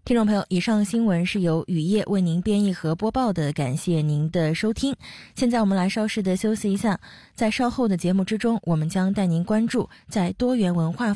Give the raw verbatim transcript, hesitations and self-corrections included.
听众朋友，以上新闻是由雨夜为您编译和播报的，感谢您的收听。现在我们来稍事的休息一下，在稍后的节目之中，我们将带您关注在多元文化